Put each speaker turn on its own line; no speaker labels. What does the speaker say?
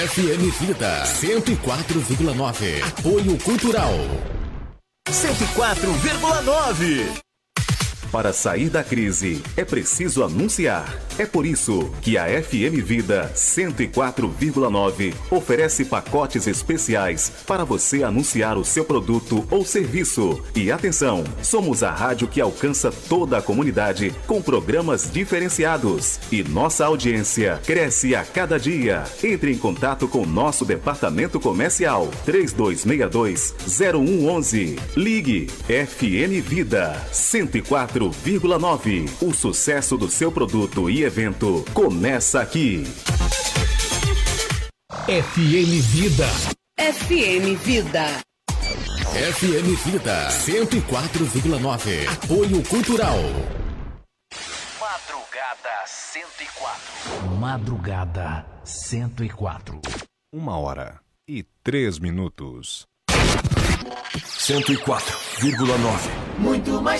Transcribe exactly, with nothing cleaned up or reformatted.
F M Vida cento e quatro vírgula nove. Apoio Cultural.
cento e quatro vírgula nove.
Para sair da crise, é preciso anunciar. É por isso que a F M Vida cento e quatro vírgula nove oferece pacotes especiais para você anunciar o seu produto ou serviço. E atenção, somos a rádio que alcança toda a comunidade com programas diferenciados. E nossa audiência cresce a cada dia. Entre em contato com nosso departamento comercial três dois seis dois, zero um um um. Ligue F M Vida cento e quatro vírgula nove. O sucesso do seu produto e evento começa aqui.
F M Vida.
F M Vida.
F M Vida cento e quatro vírgula nove. Apoio Cultural.
Madrugada cento e quatro.
Madrugada cento e quatro.
Uma hora e três minutos.
cento e quatro vírgula nove.
Muito mais